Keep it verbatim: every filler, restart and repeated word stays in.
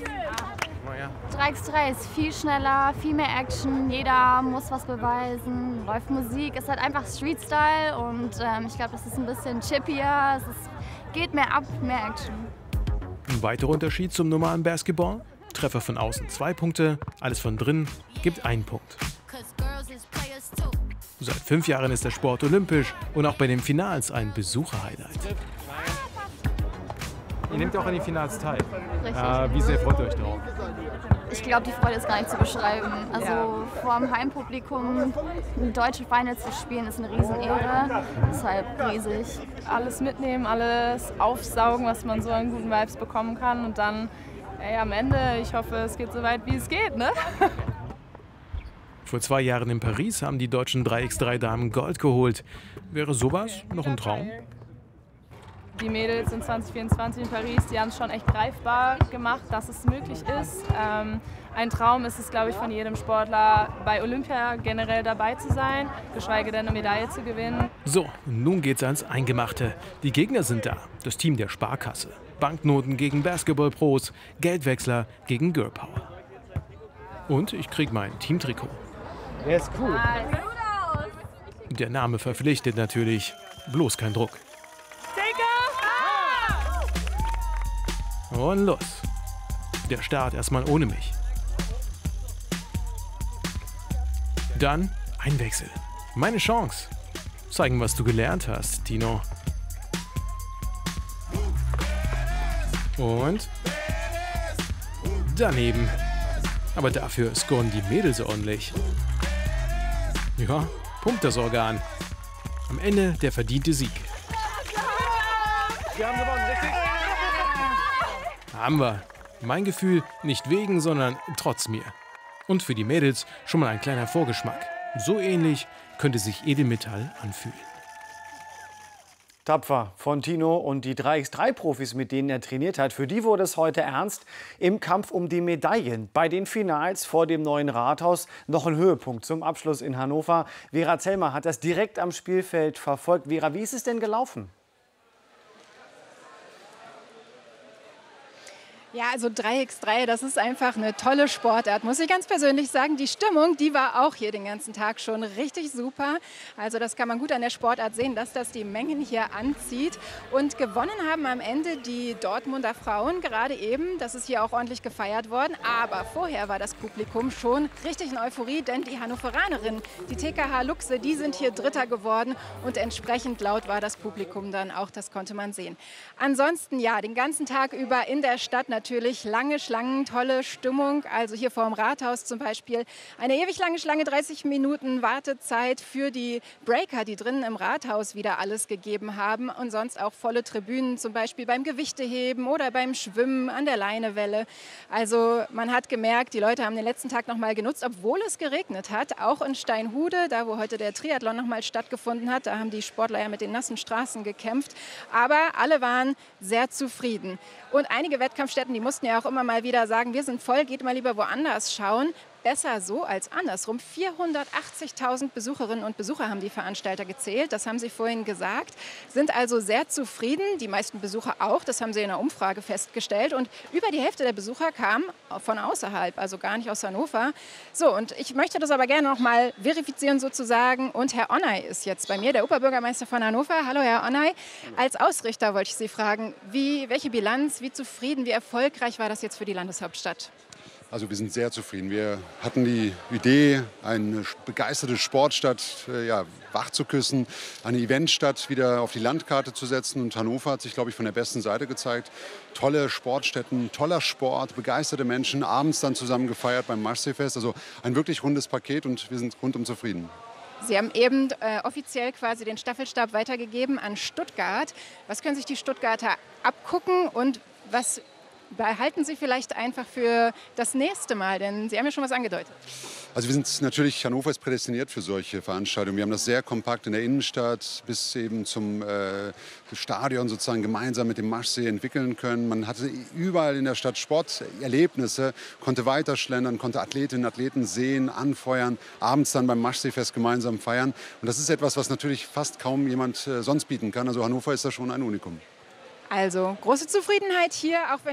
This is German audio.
drei gegen drei ist viel schneller, viel mehr Action, jeder muss was beweisen, läuft Musik, ist halt einfach Street-Style und ähm, ich glaube, das ist ein bisschen chippier, es ist, geht mehr ab, mehr Action. Ein weiterer Unterschied zum normalen Basketball? Treffer von außen zwei Punkte, alles von drin gibt einen Punkt. Seit fünf Jahren ist der Sport olympisch und auch bei den Finals ein Besucherhighlight. Ihr nehmt auch an den Finals teil. Richtig. Äh, wie sehr freut ihr euch drauf? Ich glaube, die Freude ist gar nicht zu beschreiben. Also Ja. vor dem Heimpublikum deutsche Finals zu spielen, ist eine Riesenehre. Deshalb riesig. Alles mitnehmen, alles aufsaugen, was man so an guten Vibes bekommen kann. Und dann ey, am Ende, ich hoffe, es geht so weit, wie es geht, ne? Vor zwei Jahren in Paris haben die deutschen drei gegen drei Damen Gold geholt. Wäre sowas noch ein Traum? Die Mädels in zwanzig vierundzwanzig in Paris, die haben es schon echt greifbar gemacht, dass es möglich ist. Ähm, ein Traum ist es, glaube ich, von jedem Sportler, bei Olympia generell dabei zu sein, geschweige denn eine Medaille zu gewinnen. So, nun geht's ans Eingemachte. Die Gegner sind da. Das Team der Sparkasse. Banknoten gegen Basketball-Pros, Geldwechsler gegen Girl Power. Und ich krieg mein Teamtrikot. Der ist cool. Der Name verpflichtet natürlich. Bloß kein Druck. Und los. Der Start erstmal ohne mich. Dann ein Wechsel. Meine Chance. Zeigen, was du gelernt hast, Tino. Und daneben. Aber dafür scoren die Mädels ordentlich. Ja, pumpt das Organ. Am Ende der verdiente Sieg. Wir haben gewonnen, richtig? Haben wir. Mein Gefühl nicht wegen, sondern trotz mir. Und für die Mädels schon mal ein kleiner Vorgeschmack. So ähnlich könnte sich Edelmetall anfühlen. Tapfer von Tino und die drei gegen drei Profis, mit denen er trainiert hat. Für die wurde es heute ernst im Kampf um die Medaillen. Bei den Finals vor dem neuen Rathaus noch ein Höhepunkt zum Abschluss in Hannover. Vera Zellmer hat das direkt am Spielfeld verfolgt. Vera, wie ist es denn gelaufen? Ja, also drei gegen drei, das ist einfach eine tolle Sportart, muss ich ganz persönlich sagen. Die Stimmung, die war auch hier den ganzen Tag schon richtig super. Also das kann man gut an der Sportart sehen, dass das die Mengen hier anzieht. Und gewonnen haben am Ende die Dortmunder Frauen gerade eben. Das ist hier auch ordentlich gefeiert worden. Aber vorher war das Publikum schon richtig in Euphorie, denn die Hannoveranerinnen, die T K H Luchse, die sind hier Dritter geworden. Und entsprechend laut war das Publikum dann auch, das konnte man sehen. Ansonsten, ja, den ganzen Tag über in der Stadt natürlich Natürlich lange Schlangen, tolle Stimmung. Also hier vor dem Rathaus zum Beispiel eine ewig lange Schlange, dreißig Minuten Wartezeit für die Breaker, die drinnen im Rathaus wieder alles gegeben haben. Und sonst auch volle Tribünen, zum Beispiel beim Gewichteheben oder beim Schwimmen an der Leinewelle. Also man hat gemerkt, die Leute haben den letzten Tag noch mal genutzt, obwohl es geregnet hat. Auch in Steinhude, da wo heute der Triathlon noch mal stattgefunden hat. Da haben die Sportler ja mit den nassen Straßen gekämpft. Aber alle waren sehr zufrieden. Und einige Wettkampfstätten, die mussten ja auch immer mal wieder sagen, wir sind voll, geht mal lieber woanders schauen. Besser so als andersrum. vierhundertachtzigtausend Besucherinnen und Besucher haben die Veranstalter gezählt. Das haben sie vorhin gesagt. Sind also sehr zufrieden. Die meisten Besucher auch. Das haben sie in einer Umfrage festgestellt. Und über die Hälfte der Besucher kamen von außerhalb, also gar nicht aus Hannover. So, und ich möchte das aber gerne noch mal verifizieren sozusagen. Und Herr Onay ist jetzt bei mir, der Oberbürgermeister von Hannover. Hallo, Herr Onay. Als Ausrichter wollte ich Sie fragen, wie, welche Bilanz, wie zufrieden, wie erfolgreich war das jetzt für die Landeshauptstadt? Also wir sind sehr zufrieden. Wir hatten die Idee, eine begeisterte Sportstadt äh, ja, wach zu küssen, eine Eventstadt wieder auf die Landkarte zu setzen. Und Hannover hat sich, glaube ich, von der besten Seite gezeigt. Tolle Sportstätten, toller Sport, begeisterte Menschen, abends dann zusammen gefeiert beim Maschseefest. Also ein wirklich rundes Paket und wir sind rundum zufrieden. Sie haben eben äh, offiziell quasi den Staffelstab weitergegeben an Stuttgart. Was können sich die Stuttgarter abgucken und was behalten Sie vielleicht einfach für das nächste Mal? Denn Sie haben ja schon was angedeutet. Also wir sind natürlich, Hannover ist prädestiniert für solche Veranstaltungen. Wir haben das sehr kompakt in der Innenstadt bis eben zum äh, Stadion sozusagen gemeinsam mit dem Maschsee entwickeln können. Man hatte überall in der Stadt Sporterlebnisse, konnte weiterschlendern, konnte Athletinnen und Athleten sehen, anfeuern, abends dann beim Maschseefest gemeinsam feiern. Und das ist etwas, was natürlich fast kaum jemand äh, sonst bieten kann. Also Hannover ist da schon ein Unikum. Also große Zufriedenheit hier, auch wenn